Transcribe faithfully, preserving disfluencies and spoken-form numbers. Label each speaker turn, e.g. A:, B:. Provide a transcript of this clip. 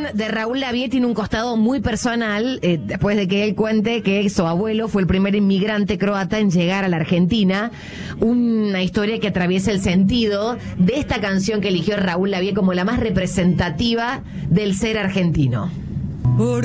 A: de Raúl Lavie tiene un costado muy personal, eh, después de que él cuente que su abuelo fue el primer inmigrante croata en llegar a la Argentina. Una historia que atraviesa el sentido de esta canción que eligió Raúl Lavie como la más representativa del ser argentino.
B: Por